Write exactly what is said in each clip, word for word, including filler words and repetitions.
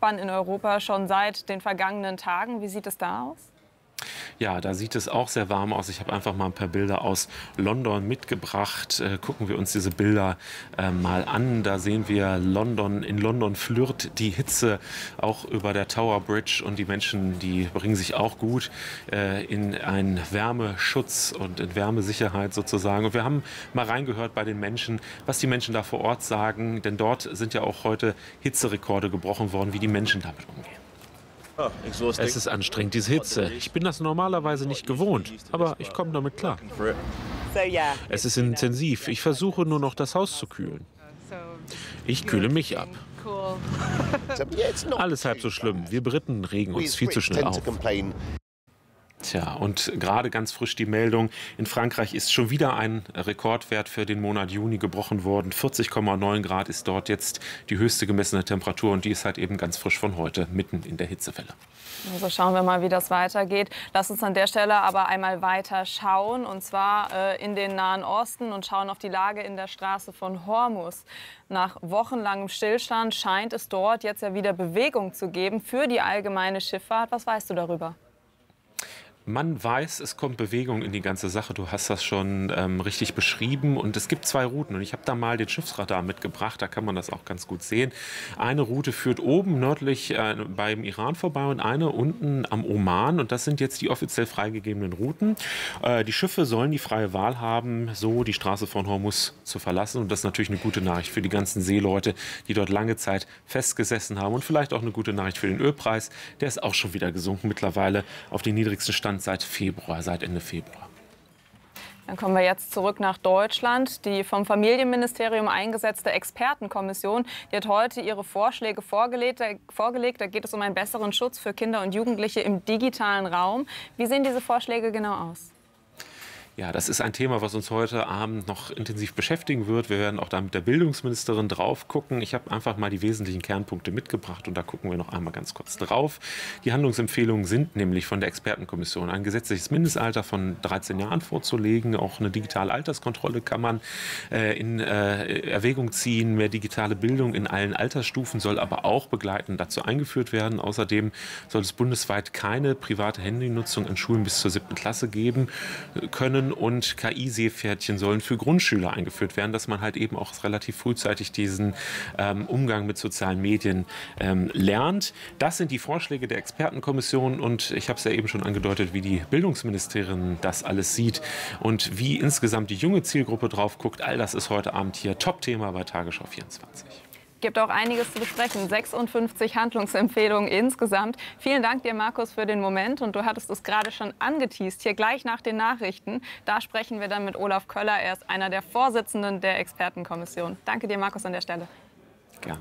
Nachbarn in Europa schon seit den vergangenen Tagen. Wie sieht es da aus? Ja, da sieht es auch sehr warm aus. Ich habe einfach mal ein paar Bilder aus London mitgebracht. Äh, gucken wir uns diese Bilder äh, mal an. Da sehen wir London. In London flirrt die Hitze auch über der Tower Bridge. Und die Menschen, die bringen sich auch gut äh, in einen Wärmeschutz und in Wärmesicherheit sozusagen. Und wir haben mal reingehört bei den Menschen, was die Menschen da vor Ort sagen. Denn dort sind ja auch heute Hitzerekorde gebrochen worden, wie die Menschen damit umgehen. Es ist anstrengend, diese Hitze. Ich bin das normalerweise nicht gewohnt, aber ich komme damit klar. Es ist intensiv. Ich versuche nur noch, das Haus zu kühlen. Ich kühle mich ab. Alles halb so schlimm. Wir Briten regen uns viel zu schnell auf. Tja, und gerade ganz frisch die Meldung, in Frankreich ist schon wieder ein Rekordwert für den Monat Juni gebrochen worden. vierzig Komma neun Grad ist dort jetzt die höchste gemessene Temperatur und die ist halt eben ganz frisch von heute, mitten in der Hitzewelle. Also schauen wir mal, wie das weitergeht. Lass uns an der Stelle aber einmal weiter schauen, und zwar äh, in den Nahen Osten, und schauen auf die Lage in der Straße von Hormuz. Nach wochenlangem Stillstand scheint es dort jetzt ja wieder Bewegung zu geben für die allgemeine Schifffahrt. Was weißt du darüber? Man weiß, es kommt Bewegung in die ganze Sache. Du hast das schon ähm, richtig beschrieben. Und es gibt zwei Routen. Und ich habe da mal den Schiffsradar mitgebracht. Da kann man das auch ganz gut sehen. Eine Route führt oben nördlich äh, beim Iran vorbei und eine unten am Oman. Und das sind jetzt die offiziell freigegebenen Routen. Äh, die Schiffe sollen die freie Wahl haben, so die Straße von Hormuz zu verlassen. Und das ist natürlich eine gute Nachricht für die ganzen Seeleute, die dort lange Zeit festgesessen haben. Und vielleicht auch eine gute Nachricht für den Ölpreis. Der ist auch schon wieder gesunken mittlerweile auf den niedrigsten Stand seit Februar, seit Ende Februar. Dann kommen wir jetzt zurück nach Deutschland. Die vom Familienministerium eingesetzte Expertenkommission, die hat heute ihre Vorschläge vorgelegt. vorgelegt. Da geht es um einen besseren Schutz für Kinder und Jugendliche im digitalen Raum. Wie sehen diese Vorschläge genau aus? Ja, das ist ein Thema, was uns heute Abend noch intensiv beschäftigen wird. Wir werden auch da mit der Bildungsministerin drauf gucken. Ich habe einfach mal die wesentlichen Kernpunkte mitgebracht und da gucken wir noch einmal ganz kurz drauf. Die Handlungsempfehlungen sind nämlich von der Expertenkommission ein gesetzliches Mindestalter von dreizehn Jahren vorzulegen. Auch eine digitale Alterskontrolle kann man äh, in äh, Erwägung ziehen. Mehr digitale Bildung in allen Altersstufen soll aber auch begleitend dazu eingeführt werden. Außerdem soll es bundesweit keine private Handynutzung an Schulen bis zur siebten Klasse geben können. Und K I-Seepferdchen sollen für Grundschüler eingeführt werden, dass man halt eben auch relativ frühzeitig diesen ähm, Umgang mit sozialen Medien ähm, lernt. Das sind die Vorschläge der Expertenkommission und ich habe es ja eben schon angedeutet, wie die Bildungsministerin das alles sieht und wie insgesamt die junge Zielgruppe drauf guckt. All das ist heute Abend hier Top-Thema bei Tagesschau vierundzwanzig. Gibt auch einiges zu besprechen. sechsundfünfzig Handlungsempfehlungen insgesamt. Vielen Dank dir, Markus, für den Moment. Und du hattest es gerade schon angeteast, hier gleich nach den Nachrichten. Da sprechen wir dann mit Olaf Köller. Er ist einer der Vorsitzenden der Expertenkommission. Danke dir, Markus, an der Stelle. Gerne.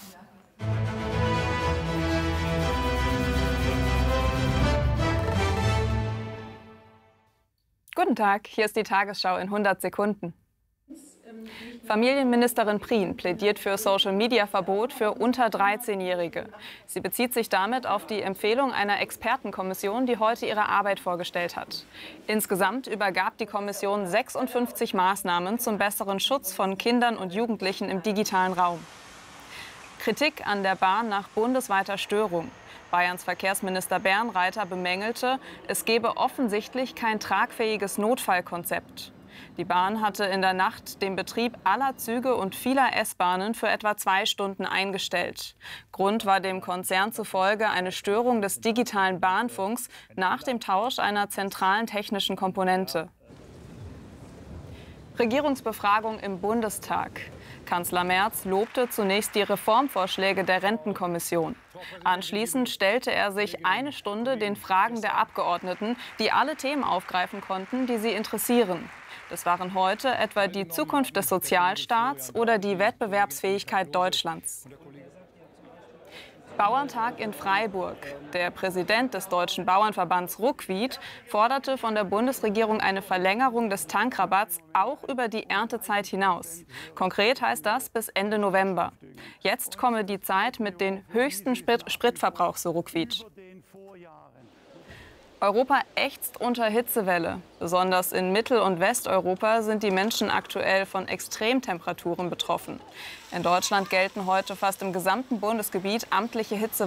Guten Tag, hier ist die Tagesschau in hundert Sekunden. Familienministerin Prien plädiert für Social-Media-Verbot für unter dreizehnjährige. Sie bezieht sich damit auf die Empfehlung einer Expertenkommission, die heute ihre Arbeit vorgestellt hat. Insgesamt übergab die Kommission sechsundfünfzig Maßnahmen zum besseren Schutz von Kindern und Jugendlichen im digitalen Raum. Kritik an der Bahn nach bundesweiter Störung. Bayerns Verkehrsminister Bernreiter bemängelte, es gebe offensichtlich kein tragfähiges Notfallkonzept. Die Bahn hatte in der Nacht den Betrieb aller Züge und vieler S-Bahnen für etwa zwei Stunden eingestellt. Grund war dem Konzern zufolge eine Störung des digitalen Bahnfunks nach dem Tausch einer zentralen technischen Komponente. Regierungsbefragung im Bundestag. Kanzler Merz lobte zunächst die Reformvorschläge der Rentenkommission. Anschließend stellte er sich eine Stunde den Fragen der Abgeordneten, die alle Themen aufgreifen konnten, die sie interessieren. Das waren heute etwa die Zukunft des Sozialstaats oder die Wettbewerbsfähigkeit Deutschlands. Bauerntag in Freiburg. Der Präsident des Deutschen Bauernverbands Ruckwied forderte von der Bundesregierung eine Verlängerung des Tankrabatts auch über die Erntezeit hinaus. Konkret heißt das bis Ende November. Jetzt komme die Zeit mit den höchsten Sprit Spritverbrauch, so Ruckwied. Europa ächzt unter Hitzewelle. Besonders in Mittel- und Westeuropa sind die Menschen aktuell von Extremtemperaturen betroffen. In Deutschland gelten heute fast im gesamten Bundesgebiet amtliche Hitze.